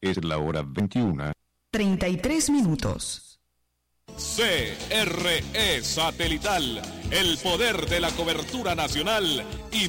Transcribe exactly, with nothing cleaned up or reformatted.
Es la hora veintiuna. treinta y tres minutos. C R E Satelital, el poder de la cobertura nacional y